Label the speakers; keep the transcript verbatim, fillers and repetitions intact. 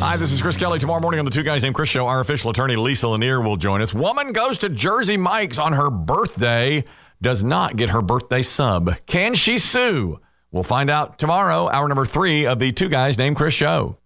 Speaker 1: Hi, this is Chris Kelly. Tomorrow morning on the Two Guys Named Chris Show, our official attorney, Lisa Lanier, will join us. Woman goes to Jersey Mike's on her birthday, does not get her birthday sub. Can she sue? We'll find out tomorrow, hour number three of the Two Guys Named Chris Show.